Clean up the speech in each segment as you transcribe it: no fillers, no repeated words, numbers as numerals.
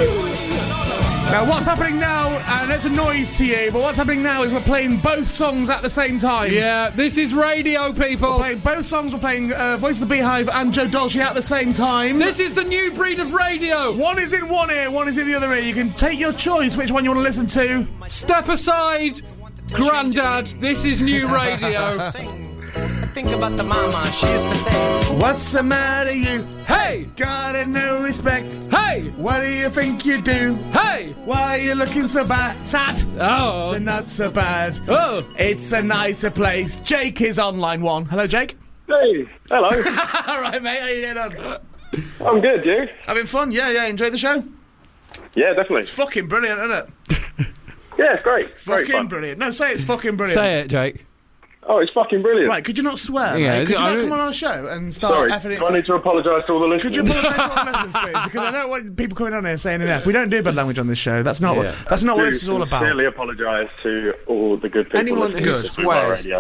Now, what's happening now, and it's a noise to you, but what's happening now is we're playing both songs at the same time. Yeah, this is radio, people. We're playing both songs. We're playing Voice of the Beehive and Joe Dolce at the same time. This is the new breed of radio. One is in one ear, one is in the other ear. You can take your choice which one you want to listen to. Step aside, Grandad. This is new radio. Think about the mama, she used to say, What's the matter, you? Hey! Got no respect. Hey! What do you think you do? Hey! Why are you looking so bad? Sad? Oh. So not so bad. Oh. It's a nicer place. Jake is on line one. Hello, Jake. Hey, hello. All right, mate. How you getting on? I'm good, you? Having fun? Yeah. Enjoy the show? Yeah, definitely. It's fucking brilliant, isn't it? Yeah, it's great. Great Fucking fun. brilliant. No, say it's fucking brilliant. Say it, Jake. Oh, it's fucking brilliant. Right, could you not swear, Yeah, mate? Could you I not don't- come on our show and start Sorry, effing it? do I need to apologise to all the listeners? Could you apologise to our listeners, please? Because I don't want people coming on here saying enough. We don't do bad language on this show. That's not what this is all about. I sincerely apologise to all the good people. Anyone who listening to our swears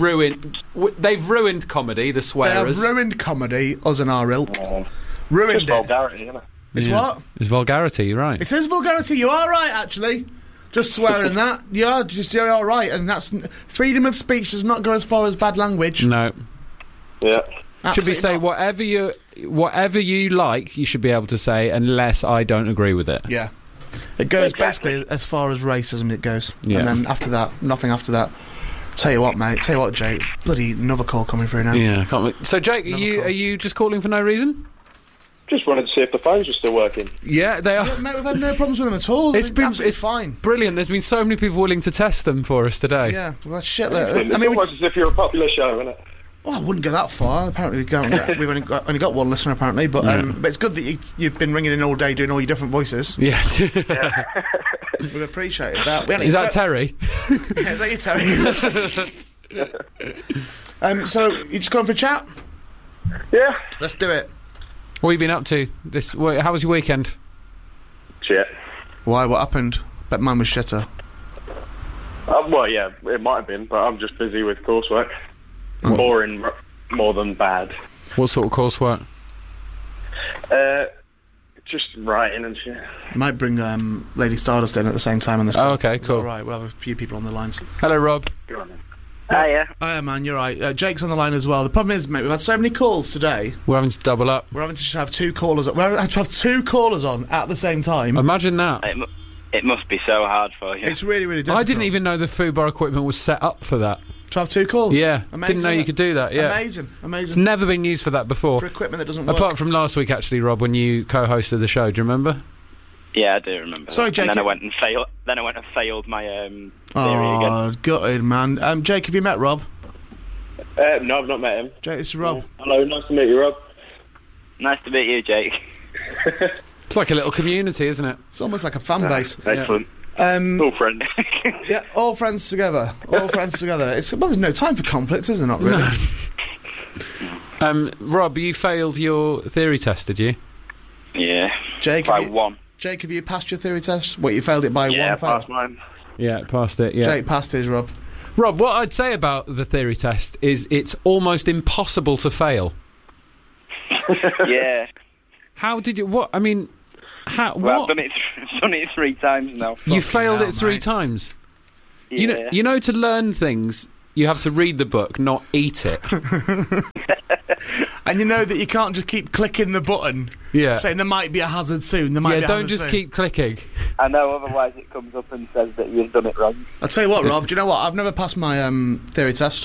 radio. they've ruined comedy, the They swearers. have ruined comedy, us and our ilk. Ruined Just it. vulgarity, isn't it? It's what? It's vulgarity, you're right. It is vulgarity. You are right, actually. Just swearing that. You're all right. And that's... Freedom of speech does not go as far as bad language. No. Yeah. Should we Absolutely say not. whatever you like, you should be able to say, unless I don't agree with it. Yeah. It goes Exactly. basically as far as racism it goes. Yeah. And then after that, nothing after that. Tell you what, mate. Tell you what, Jake. It's bloody another call coming through now. Yeah, can't wait. So, Jake, Another call. are you just calling for no reason? Just wanted to see if the phones were still working. Yeah, they are. Yeah, mate, we've had no problems with them at all. It's been- absolutely it's fine. Brilliant. There's been so many people willing to test them for us today. Yeah, well, shit. It's I mean, almost as if you're a popular show, isn't it? well, I wouldn't go that far. Apparently, we've only got one listener, apparently. But it's good that you've been ringing in all day doing all your different voices. Yeah. We've appreciated that. We Is that Terry? Yeah, is that you, Terry? So, you just going for a chat? Yeah. Let's do it. What have you been up to? How was your weekend? Shit. Why? What happened? Bet mine was shitter. Well, yeah, it might have been, but I'm just busy with coursework. Boring more than bad. What sort of coursework? Just writing and shit. Might bring Lady Stardust in at the same time on this call. Oh, okay, Is that cool. all right, we'll have a few people on the lines. Hello, Rob. Go on then. Hiya. Oh, yeah, man, you're right. Jake's on the line as well. The problem is, mate, we've had so many calls today. We're having to double up. We're having to just have two callers. We're having to have two callers on at the same time. Imagine that. It must be so hard for you. It's really, really difficult. I didn't even know the food bar equipment was set up for that. to have two calls. Yeah, Amazing, didn't know you isn't could do that. Yeah, Amazing, It's amazing. never been used for that before. For equipment that doesn't work. Apart from last week, actually, Rob, when you co-hosted the show. Do you remember? Yeah, I do remember. Sorry, that. Jake. And then I went and failed. Then I went and failed my theory Oh, again. gutted, man. Jake, have you met Rob? No, I've not met him. Jake, it's Rob. Hello, nice to meet you, Rob. Nice to meet you, Jake. It's like a little community, isn't it? It's almost like a fan base. Excellent. Yeah. All friends. Yeah, all friends together. All friends together. Well, there's no time for conflict, is there not, really? Rob, you failed your theory test, did you? Yeah. Jake, By have you, one. Jake, have you passed your theory test? What, you failed it by Yeah, one fail? past mine. Yeah, passed it, yeah. Jake passed his, Rob. Rob, what I'd say about the theory test is it's almost impossible to fail. Yeah. How did you... What? I mean... How, Well, what? I've done it 3 times now. You failed hell, it 3 mate. times. Yeah. You know, to learn things, you have to read the book, not eat it. And you know that you can't just keep clicking the button Yeah. saying there might be a hazard soon. There might Yeah, be a don't hazard just soon. keep clicking. I know, otherwise it comes up and says that you've done it wrong. I'll tell you what, Rob, do you know what? I've never passed my theory test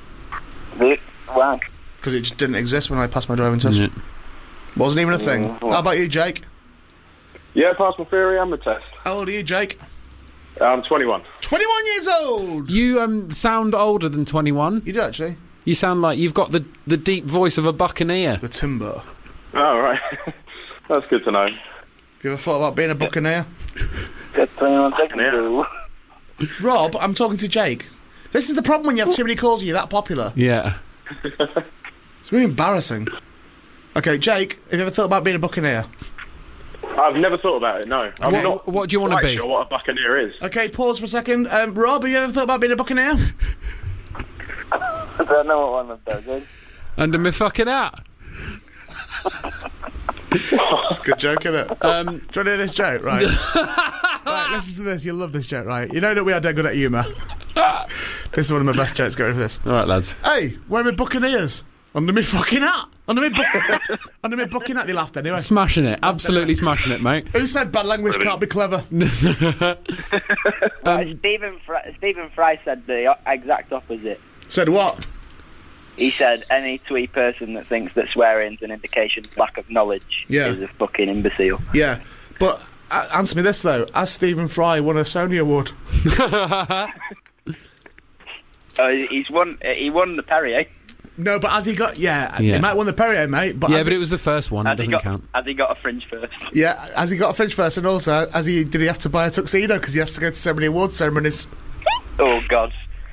Why? because it just didn't exist when I passed my driving test. Yeah. Wasn't even a thing. How about you, Jake? Yeah, passed my theory and my test. How old are you, Jake? I'm 21. 21 years old! You sound older than 21. You do, actually. You sound like you've got the deep voice of a buccaneer. The timber. Oh, right. That's good to know. You ever thought about being a buccaneer? Get 21 seconds. Yeah. Rob, I'm talking to Jake. This is the problem when you have too many calls and you're that popular. Yeah. It's really embarrassing. Okay, Jake, have you ever thought about being a buccaneer? I've never thought about it, no. I'm not What do you want to quite be? sure what a buccaneer is. Okay, pause for a second. Rob, have you ever thought about being a buccaneer? I don't know what one of those is. Under my fucking hat. It's a good joke, isn't it? Do you want to hear this joke, right? Right, listen to this. You'll love this joke, right? You know that we are dead good at humour. This is one of my best jokes. Go for this. All right, lads. Hey, where are my Buccaneers? Under me fucking hat. Under me fucking hat. They laughed anyway. Smashing it. Absolutely smashing it, mate. Who said bad language can't be clever? Stephen Fry said the exact opposite. Said what? He said any twee person that thinks that swearing's an indication of lack of knowledge is a fucking imbecile. Yeah, but answer me this though: has Stephen Fry won a Sony Award? He won the Perrier. No, but has he got? Yeah, he might have won the Perrier, mate. But yeah, but it was the first one. It doesn't count. Has he got a fringe first? Yeah, has he got a fringe first? And also, did he have to buy a tuxedo because he has to go to so many award ceremonies? Oh God.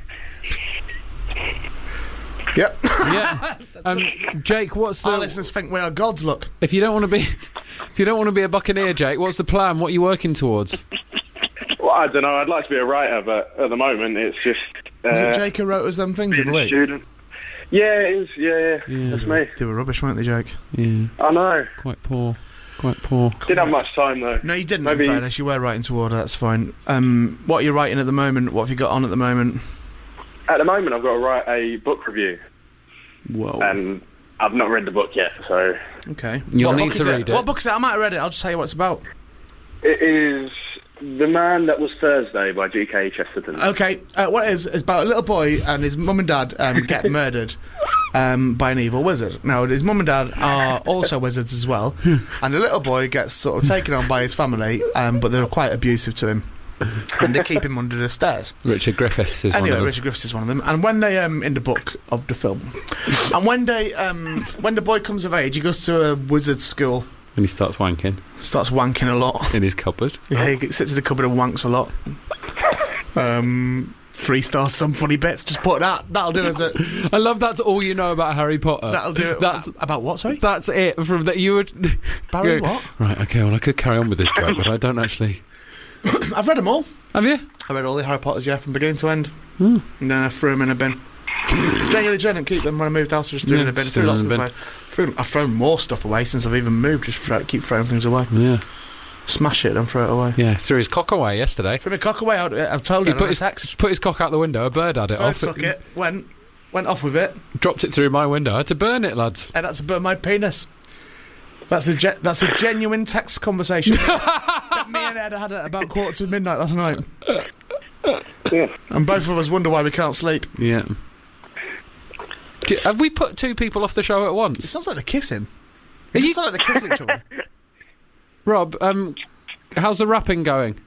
Yep. Yeah. Jake, what's the? Our listeners think we are gods. Look, if you don't want to be a Buccaneer, Jake, what's the plan? What are you working towards? Well, I don't know. I'd like to be a writer, but at the moment, it's just. Was it Jake who wrote us them things of the week? Student. Yeah, it is. Yeah, that's me. They were rubbish, weren't they, Jake? Yeah. I know. Quite poor. Didn't have much time though. No, you didn't. Maybe. In fairness, you were writing to order. That's fine. What are you writing at the moment? What have you got on at the moment? At the moment, I've got to write a book review. Whoa. And I've not read the book yet, so. Okay. You'll need to read it. What book is it? I might have read it. I'll just tell you what it's about. It is The Man That Was Thursday by G.K. Chesterton. Okay. What it is about a little boy and his mum and dad get murdered by an evil wizard. Now, his mum and dad are also wizards as well, and the little boy gets sort of taken on by his family, but they're quite abusive to him. And they keep him under the stairs. Richard Griffiths is one of them. Richard Griffiths is one of them. And when they in the book of the film, and when the boy comes of age, he goes to a wizard school. And he starts wanking. Starts wanking a lot. In his cupboard. Yeah, he sits in the cupboard and wanks a lot. 3 stars, some funny bits. Just put that'll do as it. I love that's all you know about Harry Potter. That'll do it. That's about what, sorry? That's it. From that you would Barry what? Right, okay, well I could carry on with this joke, but I don't actually. I've read them all. Have you? I read all the Harry Potters, yeah, from beginning to end. And then I threw them in a bin. Genuinely didn't keep them when I moved house. Just threw them in a bin. Threw lots of things away. I've thrown more stuff away since I've even moved. Just keep throwing things away. Yeah. Smash it and throw it away. Yeah, threw his cock away yesterday. Threw my cock away. I've told him. Put his cock out the window. A bird had it off. Took it. Went off with it. Dropped it through my window. I had to burn it, lads. And that's to burn my penis. That's a genuine text conversation that me and Ed had at about midnight last night. Yeah. And both of us wonder why we can't sleep. Yeah. Have we put 2 people off the show at once? It sounds like they're kissing. It just sounds like they're kissing each other. Rob, how's the rapping going?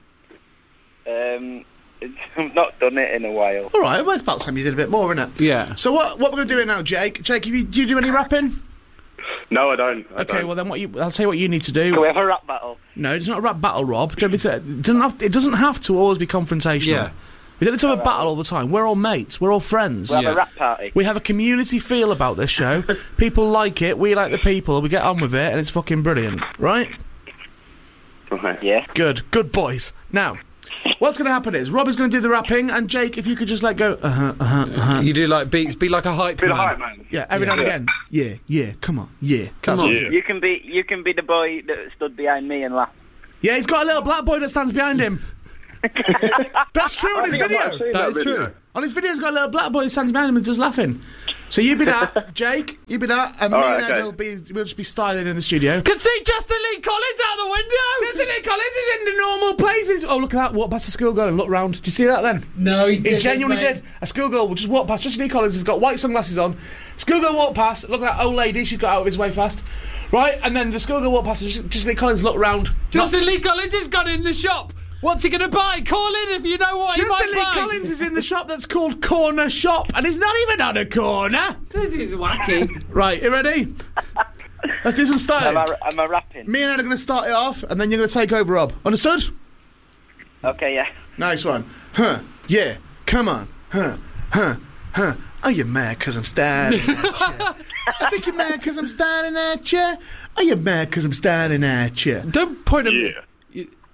I've not done it in a while. All right, well, it's about time you did a bit more, isn't it? Yeah. So what we're going to do here now, Jake? Jake, do you do any rapping? No, I don't. Okay, well then I'll tell you what you need to do. Can we have a rap battle? No, it's not a rap battle, Rob. It doesn't have to always be confrontational. Yeah. We don't need to have a battle all the time. We're all mates. We're all friends. We'll have a rap party. We have a community feel about this show. People like it. We like the people. We get on with it, and it's fucking brilliant, right? Okay. Yeah. Good boys. Now, what's going to happen is Rob is going to do the rapping, and Jake, if you could just go, You do like beats, be like a hype man. Be the hype man. Yeah, every now and again. Yeah, come on, yeah. Come on. Yeah. You can be the boy that stood behind me and laughed. Yeah, he's got a little black boy that stands behind him. That's true on his video. That is true. On his video, he's got a little black boy that stands behind him and just laughing. So you be that, Jake. You be that, and me and Ed we'll just be styling in the studio. Can see Justin Lee Collins out the window. Justin Lee Collins is in the normal places. Oh, look at that! Walk past a schoolgirl and look round. Did you see that then? No, he didn't. He genuinely did. A schoolgirl will just walk past. Justin Lee Collins has got white sunglasses on. Schoolgirl walked past. Look at that old lady. She's got out of his way fast. Right, and then the schoolgirl walked past. And Justin Lee Collins looked round. Justin Lee Collins has gone in the shop. What's he going to buy? Call in if you know what he might Justin Lee buy. Collins is in the shop that's called Corner Shop, and he's not even on a corner. This is wacky. Right, you ready? Let's do some styling. Am I rapping? Me and Ed are going to start it off, and then you're going to take over, Rob. Understood? Okay, yeah. Nice one. Yeah, come on. Are you mad because I'm standing at you? I think you're mad because I'm standing at you. Are you mad because I'm standing at you? Don't point at me.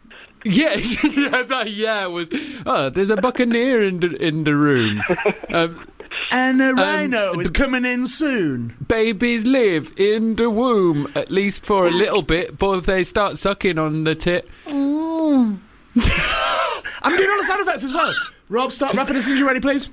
Yeah, that was. Oh, there's a buccaneer in the room. And a rhino is coming in soon. Babies live in the womb, at least for a little bit, before they start sucking on the tit. I'm doing all the sound effects as well. Rob, start rapping as soon as you're ready, please.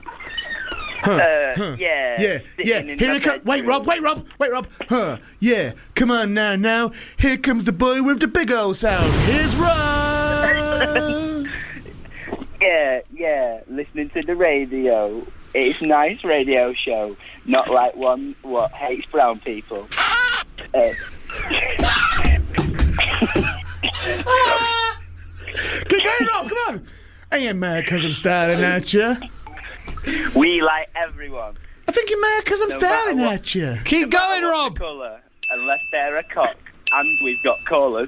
Yeah. Yeah. Here it comes. Wait, Rob. Yeah. Come on now. Here comes the boy with the big old sound. Here's Rob. Yeah. Listening to the radio. It's a nice radio show. Not like one what hates brown people. Keep going, Rob. Come on. I ain't mad because I'm staring at you. We like everyone. I think you're mad because I'm staring at you. Keep going, Rob. Colour, unless they're a cock, and we've got callers.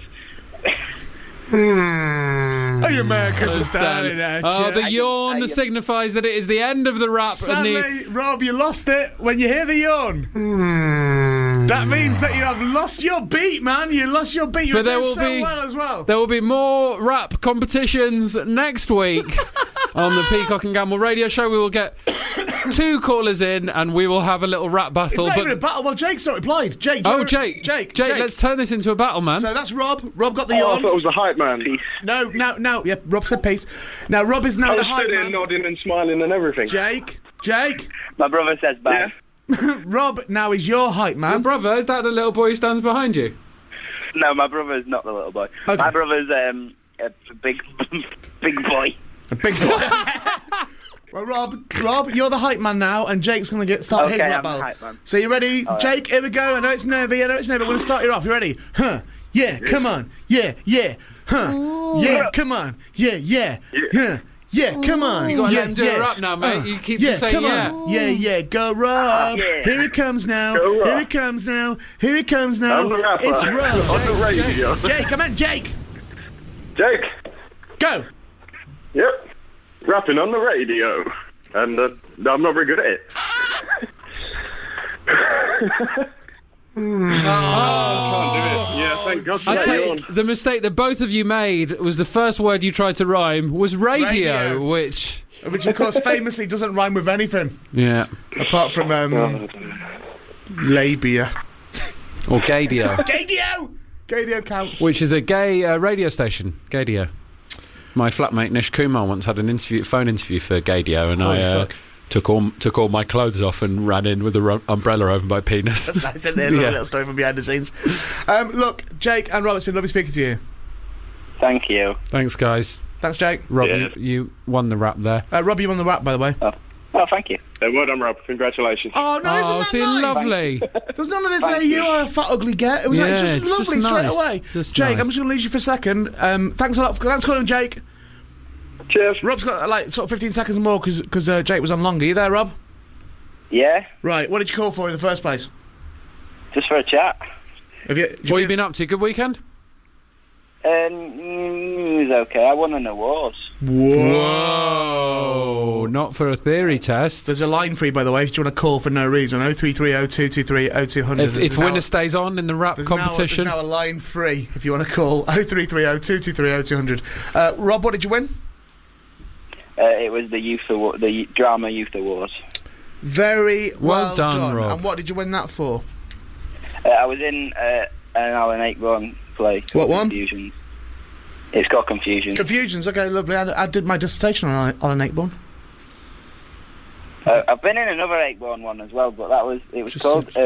Are you mad because I'm staring at you? Oh, the yawn signifies that it is the end of the rap. Sadly, Rob, you lost it when you hear the yawn. That means that you have lost your beat, man. You lost your beat. You're doing so well as well. There will be more rap competitions next week on the Peacock and Gamble radio show. We will get 2 callers in and we will have a little rap battle. It's not even a battle. Well, Jake's not replied. Jake, Jake, let's turn this into a battle, man. So that's Rob. Rob got the Oh, I yawn. thought it was the hype man. Peace. No. Yep, Rob said peace. Now, Rob is now I the was hype stood here man. nodding and smiling and everything. Jake. My brother says bye. Yeah. Rob now is your hype man. Your brother, is that the little boy who stands behind you? No, my brother's not the little boy. Okay. My brother's a big boy. A big boy. Well, Rob, you're the hype man now, and Jake's going to start his rap I'm the battle. hype man. So you ready, All right. Jake? Here we go. I know it's nervy. We're going to start you off. You ready? Huh? Yeah. Come on. Yeah. Huh? Yeah. Come on. Yeah. Huh? Yeah, come on. You got to let him do a rap now, mate. You keep just saying come on. Yeah. Go, Rob. Yeah. Here it comes now. Go, Rob. Here it comes now. I'm the rapper. It's Rob. On the radio. Jake, come on, Jake. Jake. Go. Yep. Rapping on the radio. And I'm not very good at it. Can't do it. Yeah, thank God for I that tell yawn. you, the mistake that both of you made was the first word you tried to rhyme was radio. Radio. which of course famously doesn't rhyme with anything yeah, apart from labia. or Gadio, Gadio counts. which is a gay radio station. Gadio. My flatmate Nish Kumar once had an phone interview for Gadio, and Holy I fuck. took all my clothes off and ran in with an umbrella over my penis. That's nice, isn't it? A little story from behind the scenes. Look, Jake and Rob, it's been lovely speaking to you. Thank you. Thanks, guys. Thanks, Jake. Rob, Yeah. you won the rap there. Rob, you won the rap, by the way. Oh, thank you. Well done, Rob. Congratulations. Oh, no, isn't Oh, that see, nice? lovely. There was none of this, hey, you are a fat, ugly get. It was like, Yeah, just it's lovely just straight nice. away. Just Jake, nice. I'm just going to leave you for a second. Thanks a lot. Thanks for calling, Jake. Cheers. Rob's got, sort of 15 seconds more because Jake was on longer. You there, Rob? Yeah, Right, what did you call for in the first place? just for a chat. Have you, What have you been up to? Good weekend? It was okay. I won an award. Oh, not for a theory test. There's a line for you, by the way, if you want to call for no reason. 0330-223-0200. If it's winner stays on in the rap competition. There's now a line free if you want to call. 0330-223-0200. Rob, what did you win? It was the Drama Youth Awards. Very well done, Rob. And what did you win that for? I was in an Alan Ayckbourn play. What one? Confusions. It's called Confusion. Confusions, okay, lovely. I did my dissertation on an Ayckbourn. I've been in another Ayckbourn one as well, but it was Just called